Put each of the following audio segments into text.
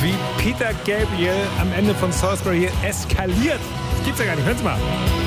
wie Peter Gabriel am Ende von Salisbury hier eskaliert. Das gibt's ja gar nicht. Hören Sie mal.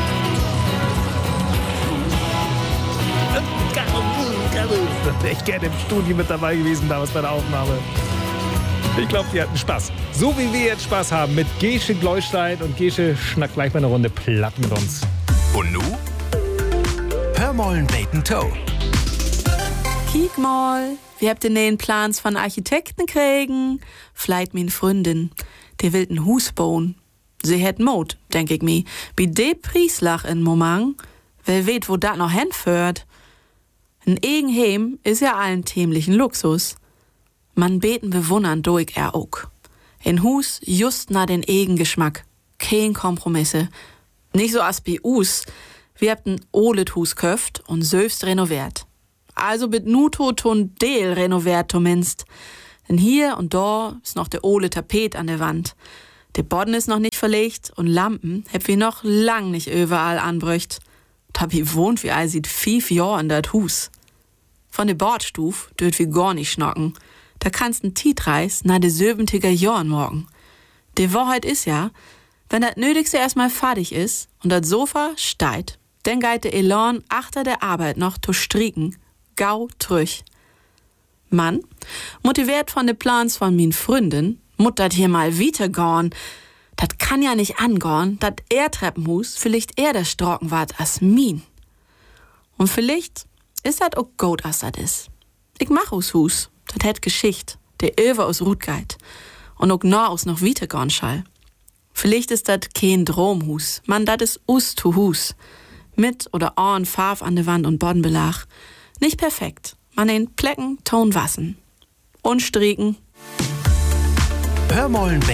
Ich wäre echt gerne im Studio mit dabei gewesen, damals bei der Aufnahme. Ich glaube, die hatten Spaß. So wie wir jetzt Spaß haben mit Gesche Gleustein. Und Gesche schnackt gleich mal eine Runde platt mit uns. Und nu? Hör mollen Bacon Toe. Kiek mal, wir habt den neuen Plans von Architekten kriegen. Vielleicht min Freundin, der will ein Hus bauen. Sie hätt Mut, denk ich mi. Bi de Prieslach in Moment, wer weet, wo dat noch hinführt. Ein Egenheim ist ja allen tämlichen Luxus. Man beten bewundern durch auch. In Hus just na den Egengeschmack. Kein Kompromisse. Nicht so as bi us. Wir habt ein olet Hus köft und selbst renoviert. Also mit Nuto ton Deel renoviert zumindest. Denn hier und da ist noch der ole Tapet an der Wand. Der Boden ist noch nicht verlegt und Lampen heb wir noch lang nicht überall anbrücht. Tabi wohnt wie all sieht 5 Jahr in dat Hus. Von der Bordstuf dürft wir gar nicht schnocken. Da kannst n Tietreis na de 70er Jahren morgen. Die Wahrheit ist ja, wenn das Nötigste erstmal fertig ist und das Sofa steigt, dann geht der Elan achter der Arbeit noch zu stricken, gau trüch. Mann, motiviert von de Plans von min Freundin, mut dat hier mal weitergorn. Dat kann ja nicht angorn, dat Treppenhus vielleicht eher der Strocken wart as min. Und vielleicht ist dat auch gut, as dat is. Ich mach aus Hus, dat hätt Geschicht, der Över aus Rutgeit und auch nah aus noch weitergorn schall. Vielleicht ist dat kein Dromhus, man, dat is us to Hus. Mit oder an Farf an der Wand und Bodenbelag. Nicht perfekt, man in Plecken, Ton wassen. Und stricken. Hör mollen